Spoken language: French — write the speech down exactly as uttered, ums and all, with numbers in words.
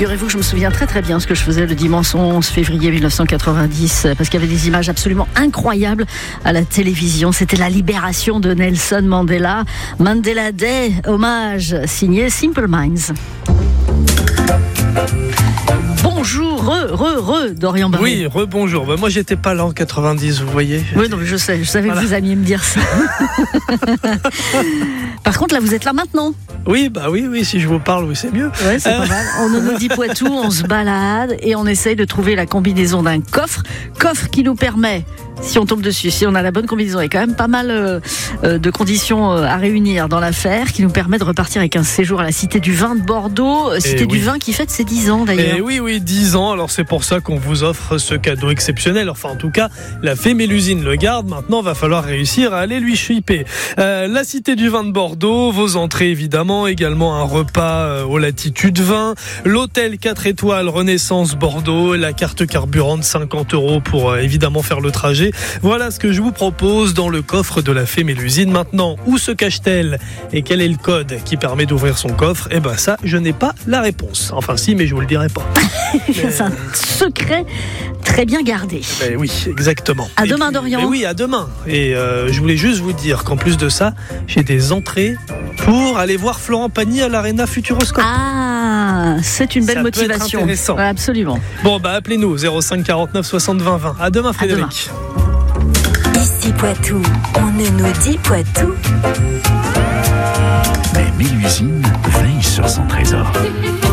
Figurez-vous que je me souviens très très bien ce que je faisais le dimanche onze février mille neuf cent quatre-vingt-dix, parce qu'il y avait des images absolument incroyables à la télévision. C'était la libération de Nelson Mandela. Mandela Day, hommage, signé Simple Minds. Bonjour, re, re, re, Dorian Barré. Oui, rebonjour. Ben moi, j'étais pas là en quatre-vingt-dix, vous voyez. Oui, non, mais je sais, je savais voilà. que vous alliez me dire ça. Par contre, là, vous êtes là maintenant. Oui, bah oui, oui, si je vous parle, oui, c'est mieux. Ouais, c'est euh... pas mal. On nous dit Poitou, on se balade et on essaye de trouver la combinaison d'un coffre. Coffre qui nous permet, si on tombe dessus, si on a la bonne combinaison, il y a quand même pas mal euh, de conditions à réunir dans l'affaire, qui nous permet de repartir avec un séjour à la Cité du Vin de Bordeaux. Cité et du oui. Vin qui fête ses dix ans d'ailleurs. Et oui, oui, dix ans. Alors c'est pour ça qu'on vous offre ce cadeau exceptionnel. Enfin, en tout cas, la fée Mélusine le garde. Maintenant, va falloir réussir à aller lui chipper. Euh, la Cité du Vin de Bordeaux, vos entrées évidemment, également un repas euh, au Latitude vingt, l'hôtel quatre étoiles Renaissance Bordeaux, la carte carburant de cinquante euros pour euh, évidemment faire le trajet. Voilà ce que je vous propose dans le coffre de la fée Mélusine. Maintenant, où se cache-t-elle et quel est le code qui permet d'ouvrir son coffre? Eh ben ça, je n'ai pas la réponse. Enfin si, mais je vous le dirai pas. Mais... C'est un secret très bien gardé. Ben oui, exactement. À et demain, puis, Dorian. Ben oui, à demain. Et euh, je voulais juste vous dire qu'en plus de ça, j'ai des entrées pour aller voir Florent Pagny à l'Arena Futuroscope. Ah, c'est une belle ça motivation. Peut être intéressant. Ouais, absolument. Bon, bah appelez-nous zéro cinq quarante-neuf soixante vingt vingt. À demain, Frédéric. À demain. Ici Poitou, on ne nous dit Poitou. Mais Mélusine veille sur son trésor.